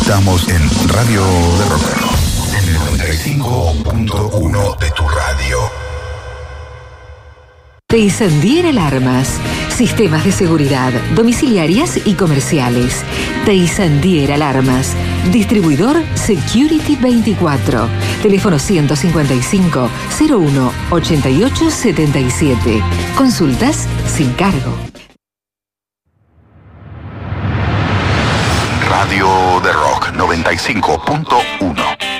Estamos en Radio de Rock. En el 95.1 de tu radio. Teisandier Alarmas. Sistemas de seguridad domiciliarias y comerciales. Teisandier Alarmas. Distribuidor Security 24. Teléfono 155 01 88 77. Consultas sin cargo. Radio de Rock 95.1.